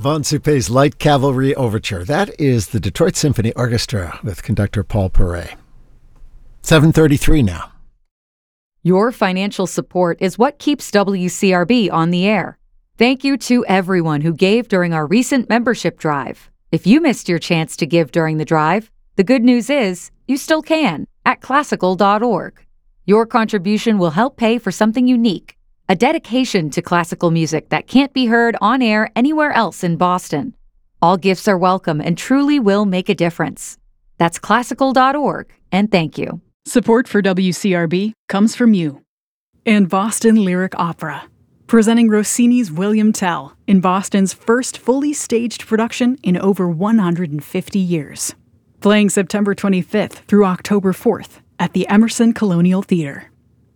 Von Suppé's Light Cavalry Overture. That is the Detroit Symphony Orchestra with conductor Paul Perret. 7:33 now. Your financial support is what keeps WCRB on the air. Thank you to everyone who gave during our recent membership drive. If you missed your chance to give during the drive, the good news is you still can at classical.org. Your contribution will help pay for something unique, a dedication to classical music that can't be heard on air anywhere else in Boston. All gifts are welcome and truly will make a difference. That's classical.org, and thank you. Support for WCRB comes from you. And Boston Lyric Opera, presenting Rossini's William Tell in Boston's first fully staged production in over 150 years. Playing September 25th through October 4th at the Emerson Colonial Theater.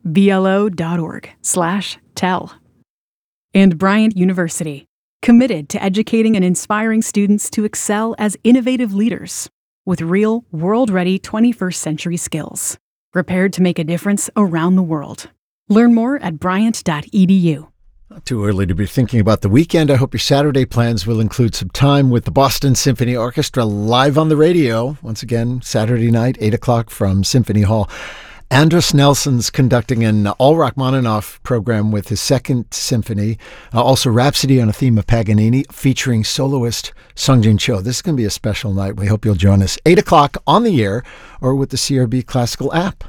BLO.org/tell. And Bryant University, committed to educating and inspiring students to excel as innovative leaders with real, world-ready 21st century skills, prepared to make a difference around the world. Learn more at bryant.edu. Not too early to be thinking about the weekend. I hope your Saturday plans will include some time with the Boston Symphony Orchestra live on the radio. Once again, Saturday night, 8 o'clock from Symphony Hall. Andras Nelson's conducting an all Rachmaninoff program with his second symphony. Also Rhapsody on a theme of Paganini featuring soloist Sung-Jin Cho. This is going to be a special night. We hope you'll join us. 8 o'clock on the air or with the CRB Classical app.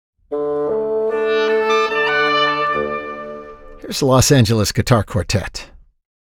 Here's the Los Angeles Guitar Quartet.